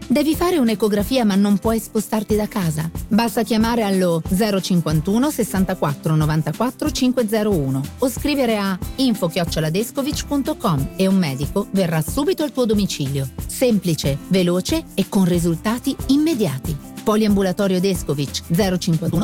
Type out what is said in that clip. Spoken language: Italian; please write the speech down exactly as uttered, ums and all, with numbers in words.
Devi fare un'ecografia ma non puoi spostarti da casa? Basta chiamare allo zero cinquantuno sessantaquattro novantaquattro cinquecentouno o scrivere a info chiocciola descovich punto com e un medico verrà subito al tuo domicilio. Semplice, veloce e con risultati immediati. Poliambulatorio Descovich zero cinquantuno